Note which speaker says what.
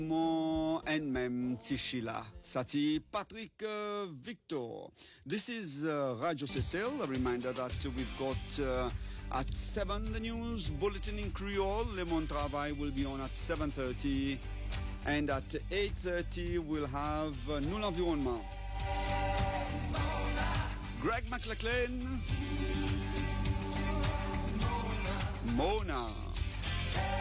Speaker 1: And Mem Tishila. Sati Patrick Victor. This is Radio Cecil. A reminder that we've got at 7 the news bulletin in Creole. Le Monde Travail will be on at 7:30. And at 8:30 we'll have Nous l'Environnement. Greg McLachlan. Mona.